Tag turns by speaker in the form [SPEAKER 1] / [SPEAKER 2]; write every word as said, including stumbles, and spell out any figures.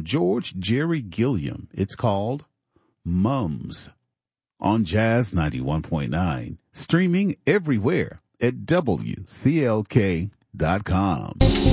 [SPEAKER 1] George Jerry Gilliam. It's called Mums on Jazz ninety-one point nine, streaming everywhere at W C L K dot com.